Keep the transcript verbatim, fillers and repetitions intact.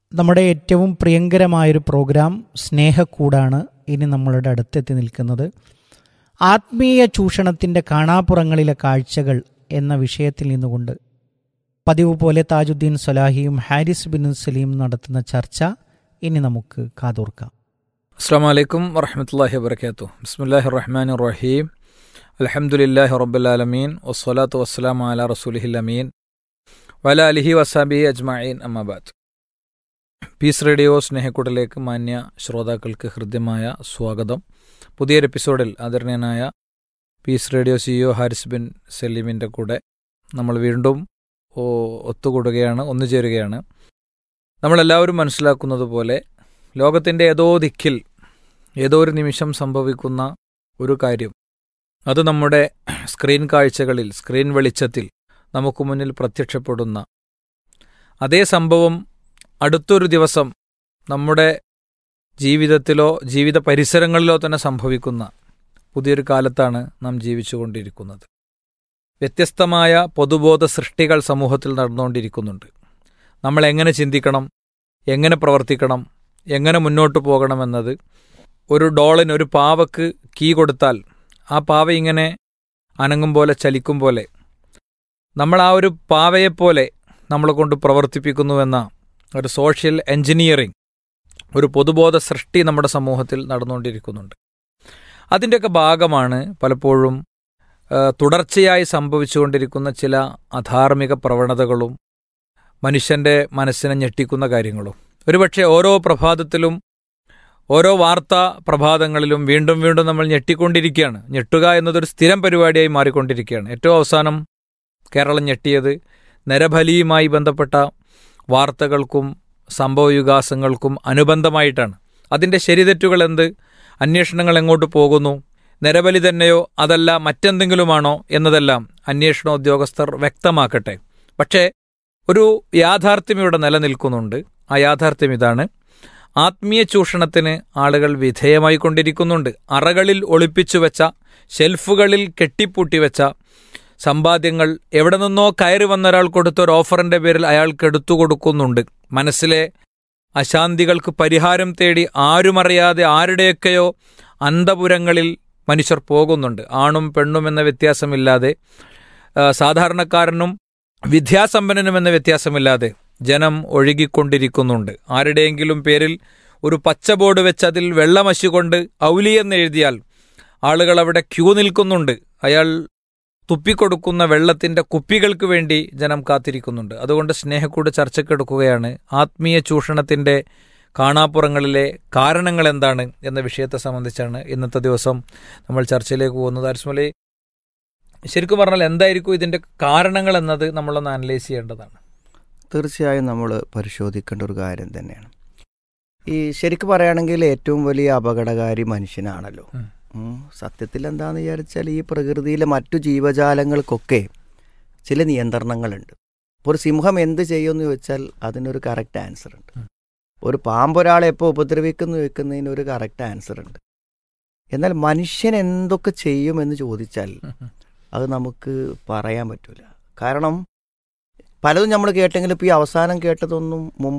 നമ്മുടെ ഏറ്റവും പ്രിയങ്കരമായൊരു പ്രോഗ്രാം സ്നേഹക്കൂടാണ് ഇനി നമ്മളുടെ അടുത്തെത്തി നിൽക്കുന്നത്. ആത്മീയ ചൂഷണത്തിൻ്റെ കാണാപ്പുറങ്ങളിലെ കാഴ്ചകൾ എന്ന വിഷയത്തിൽ നിന്നുകൊണ്ട് പതിവ് പോലെ താജുദ്ദീൻ സ്വലാഹിയും ഹാരിസ് ബിൻ സലീം നടത്തുന്ന ചർച്ച ഇനി നമുക്ക് കാതോർക്കാം. അസ്സലാമു അലൈക്കും വറഹ്മത്തുള്ളാഹി വബറകാതുഹു. ബിസ്മില്ലാഹിർ റഹ്മാനിർ റഹീം. അൽഹംദുലില്ലാഹി റബ്ബിൽ ആലമീൻ വസ്സലാത്തു വസ്സലാമു അലാ റസൂലിഹിൽ അമീൻ വഅലാ ആലിഹി വസഹ്ബിഹി അജ്മഈൻ അമ്മാ ബഅദ്. പീസ് റേഡിയോ സ്നേഹക്കൂടിലേക്ക് മാന്യ ശ്രോതാക്കൾക്ക് ഹൃദ്യമായ സ്വാഗതം. പുതിയൊരു എപ്പിസോഡിൽ ആദരണീയനായ piece radio CEO Haris bin സലീമിൻ്റെ കൂടെ നമ്മൾ വീണ്ടും ഒത്തുകൂടുകയാണ്, ഒന്നുചേരുകയാണ്. നമ്മളെല്ലാവരും മനസ്സിലാക്കുന്നത് പോലെ ലോകത്തിൻ്റെ ഏതോ ദിക്കിൽ ഏതോ ഒരു നിമിഷം സംഭവിക്കുന്ന ഒരു കാര്യം, അത് നമ്മുടെ സ്ക്രീൻ കാഴ്ചകളിൽ, സ്ക്രീൻ വെളിച്ചത്തിൽ നമുക്ക് മുന്നിൽ പ്രത്യക്ഷപ്പെടുന്ന അതേ സംഭവം അടുത്തൊരു ദിവസം നമ്മുടെ ജീവിതത്തിലോ ജീവിത പരിസരങ്ങളിലോ തന്നെ സംഭവിക്കുന്ന പുതിയൊരു കാലത്താണ് നാം ജീവിച്ചുകൊണ്ടിരിക്കുന്നത്. വ്യത്യസ്തമായ പൊതുബോധ സൃഷ്ടികൾ സമൂഹത്തിൽ നടന്നുകൊണ്ടിരിക്കുന്നുണ്ട്. നമ്മൾ എങ്ങനെ ചിന്തിക്കണം, എങ്ങനെ പ്രവർത്തിക്കണം, എങ്ങനെ മുന്നോട്ട് പോകണമെന്നത് ഒരു ഡോളിന്, ഒരു പാവക്ക് കീ കൊടുത്താൽ ആ പാവ ഇങ്ങനെ അനങ്ങും പോലെ, ചലിക്കും പോലെ നമ്മൾ ആ ഒരു പാവയെപ്പോലെ നമ്മളെ കൊണ്ട് പ്രവർത്തിപ്പിക്കുന്നുവെന്ന ഒരു സോഷ്യൽ എൻജിനീയറിംഗ്, ഒരു പൊതുബോധ സൃഷ്ടി നമ്മുടെ സമൂഹത്തിൽ നടന്നുകൊണ്ടിരിക്കുന്നുണ്ട്. അതിൻ്റെയൊക്കെ ഭാഗമാണ് പലപ്പോഴും തുടർച്ചയായി സംഭവിച്ചുകൊണ്ടിരിക്കുന്ന ചില അധാർമിക പ്രവണതകളും മനുഷ്യൻ്റെ മനസ്സിനെ ഞെട്ടിക്കുന്ന കാര്യങ്ങളും. ഒരുപക്ഷെ ഓരോ പ്രഭാതത്തിലും ഓരോ വാർത്താ പ്രഭാതങ്ങളിലും വീണ്ടും വീണ്ടും നമ്മൾ ഞെട്ടിക്കൊണ്ടിരിക്കുകയാണ്. ഞെട്ടുക എന്നതൊരു സ്ഥിരം പരിപാടിയായി മാറിക്കൊണ്ടിരിക്കുകയാണ്. ഏറ്റവും അവസാനം കേരളം ഞെട്ടിയത് നരബലിയുമായി ബന്ധപ്പെട്ട വാർത്തകൾക്കും സംഭവവികാസങ്ങൾക്കും അനുബന്ധമായിട്ടാണ്. അതിൻ്റെ ശരിതെറ്റുകൾ എന്ത്, അന്വേഷണങ്ങൾ എങ്ങോട്ട് പോകുന്നു, നരബലി തന്നെയോ അതല്ല മറ്റെന്തെങ്കിലുമാണോ എന്നതെല്ലാം അന്വേഷണ ഉദ്യോഗസ്ഥർ വ്യക്തമാക്കട്ടെ. പക്ഷേ ഒരു യാഥാർത്ഥ്യം ഇവിടെ നിലനിൽക്കുന്നുണ്ട്. ആ യാഥാർത്ഥ്യം ഇതാണ്: ആത്മീയ ചൂഷണത്തിന് ആളുകൾ വിധേയമായിക്കൊണ്ടിരിക്കുന്നുണ്ട്. അറകളിൽ ഒളിപ്പിച്ചു വെച്ച, ഷെൽഫുകളിൽ കെട്ടിപ്പൂട്ടിവെച്ച സമ്പാദ്യങ്ങൾ എവിടെ നിന്നോ കയറി വന്ന ഒരാൾ കൊടുത്ത ഒരു ഓഫറിൻ്റെ പേരിൽ അയാൾക്ക് എടുത്തു കൊടുക്കുന്നുണ്ട്. മനസ്സിലെ അശാന്തികൾക്ക് പരിഹാരം തേടി ആരുമറിയാതെ ആരുടെയൊക്കെയോ അന്തപുരങ്ങളിൽ മനുഷ്യർ പോകുന്നുണ്ട്. ആണും പെണ്ണും എന്ന വ്യത്യാസമില്ലാതെ, സാധാരണക്കാരനും വിദ്യാസമ്പന്നനും എന്ന വ്യത്യാസമില്ലാതെ ജനം ഒഴുകിക്കൊണ്ടിരിക്കുന്നുണ്ട്. ആരുടെയെങ്കിലും പേരിൽ ഒരു പച്ച ബോർഡ് വെച്ച് അതിൽ വെള്ളമശി കൊണ്ട് ഔലി എന്നെഴുതിയാൽ ആളുകൾ അവിടെ ക്യൂ നിൽക്കുന്നുണ്ട്. അയാൾ തുപ്പിക്കൊടുക്കുന്ന വെള്ളത്തിൻ്റെ കുപ്പികൾക്ക് വേണ്ടി ജനം കാത്തിരിക്കുന്നുണ്ട്. അതുകൊണ്ട് സ്നേഹക്കൂട് ചർച്ചയ്ക്കെടുക്കുകയാണ് ആത്മീയ ചൂഷണത്തിൻ്റെ കാണാപ്പുറങ്ങളിലെ കാരണങ്ങൾ എന്താണ് എന്ന വിഷയത്തെ സംബന്ധിച്ചാണ് ഇന്നത്തെ ദിവസം നമ്മൾ ചർച്ചയിലേക്ക് പോകുന്നത്. അരിസ്മലി, ശരിക്കും പറഞ്ഞാൽ എന്തായിരിക്കും ഇതിൻ്റെ കാരണങ്ങൾ എന്നത് നമ്മളൊന്ന് അനലൈസ് ചെയ്യേണ്ടതാണ്. തീർച്ചയായും നമ്മൾ പരിശോധിക്കേണ്ട ഒരു കാര്യം തന്നെയാണ്. ഈ ശരിക്കും പറയുകയാണെങ്കിൽ ഏറ്റവും വലിയ അപകടകാരി മനുഷ്യനാണല്ലോ. സത്യത്തിൽ എന്താണെന്ന് വിചാരിച്ചാൽ ഈ പ്രകൃതിയിലെ മറ്റു ജീവജാലങ്ങൾക്കൊക്കെ ചില നിയന്ത്രണങ്ങളുണ്ട്. ഇപ്പോൾ ഒരു സിംഹം എന്ത് ചെയ്യുമെന്ന് ചോദിച്ചാൽ അതിനൊരു കറക്റ്റ് ആൻസർ ഉണ്ട്. ഒരു പാമ്പൊരാളെ എപ്പോൾ ഉപദ്രവിക്കുന്നു വെക്കുന്നതിന് ഒരു കറക്റ്റ് ആൻസർ ഉണ്ട്. എന്നാൽ മനുഷ്യൻ എന്തൊക്കെ ചെയ്യുമെന്ന് ചോദിച്ചാൽ അത് നമുക്ക് പറയാൻ പറ്റില്ല. കാരണം പലതും നമ്മൾ കേട്ടെങ്കിലും ഇപ്പോൾ ഈ അവസാനം കേട്ടതൊന്നും മുമ്പ്